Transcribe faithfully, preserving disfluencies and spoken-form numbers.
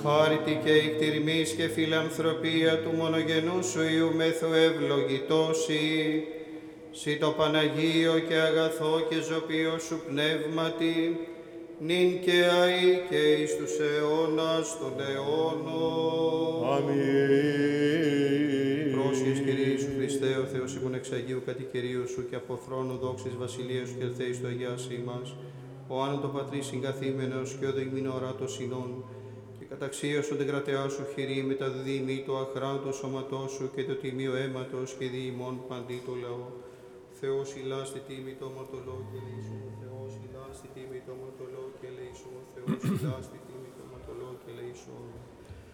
Χάρητη και η κτηρμής και φιλανθρωπία του μονογενού σου Υιού μεθου ευλογητώσει, σύ το Παναγίο και αγαθό και ζωπίο σου πνεύματι, νυν και αεί και εις τους αιώνας των αιώνων. Αμήν. Πρόσχες Κυρίου Ιησού Χριστέ, ο Θεός ημών εξ Αγίου κατοικηρίου σου και από θρόνου δόξης βασιλείας σου και ελθέης του Αγιάς ημάς, ο άνω το Πατρί συγκαθήμενος και ο δεημήν ορατός συνών, και καταξίωσον την κρατεά σου χειρή με τα διδήμη το αχράντο σώματό σου και το τιμίο αίματος και δι' ημών παντί το λαό. Θεός ηλάς τη τίμη το αμαρτωλό και ελεήσου. Θεός ηλάς τη τίμη το αμαρτωλό και ελεήσου. Θεός ηλάς τη τίμη το αμαρτωλό και ελεήσου.